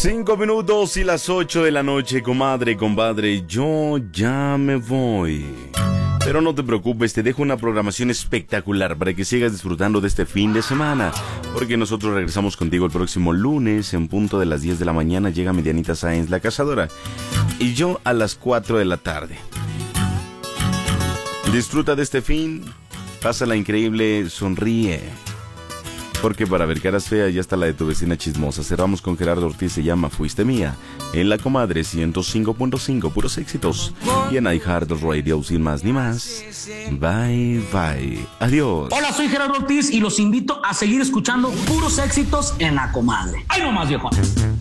5 minutos y las 8 de la noche, comadre, compadre, yo ya me voy. Pero no te preocupes, te dejo una programación espectacular para que sigas disfrutando de este fin de semana. Porque nosotros regresamos contigo el próximo lunes en punto de las 10 de la mañana. Llega Medianita Sáenz, la cazadora. Y yo a las 4 de la tarde. Disfruta de este fin, pásala increíble, sonríe. Porque para ver caras feas ya está la de tu vecina chismosa. Cerramos con Gerardo Ortiz, se llama Fuiste Mía. En La Comadre 105.5, puros éxitos. Y en iHeartRadio, sin más ni más. Bye, bye. Adiós. Hola, soy Gerardo Ortiz y los invito a seguir escuchando puros éxitos en La Comadre. ¡Ay, no más, viejo!